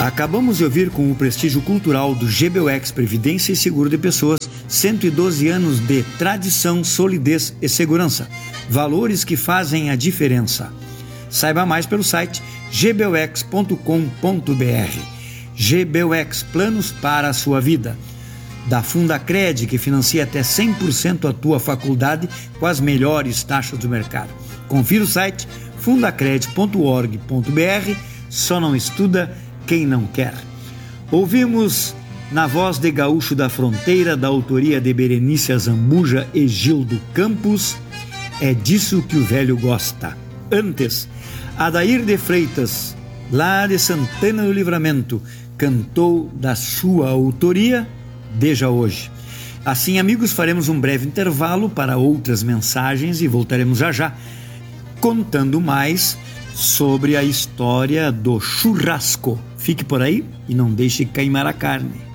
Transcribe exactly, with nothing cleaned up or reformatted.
Acabamos de ouvir com o prestígio cultural do G B U X Previdência e Seguro de Pessoas, cento e doze anos de tradição, solidez e segurança. Valores que fazem a diferença. Saiba mais pelo site g b u x ponto com ponto b r. G B U X, planos para a sua vida. Da Fundacred, que financia até cem por cento a tua faculdade com as melhores taxas do mercado. Confira o site fundacred ponto org ponto b r. Só não estuda quem não quer. Ouvimos Na Voz de Gaúcho da Fronteira, da autoria de Berenice Azambuja e Gildo Campos, É Disso Que o Velho Gosta. Antes, Adair de Freitas, lá de Santana do Livramento, cantou da sua autoria, Deja Hoje. Assim, amigos, faremos um breve intervalo para outras mensagens e voltaremos já já, contando mais sobre a história do churrasco. Fique por aí e não deixe queimar a carne.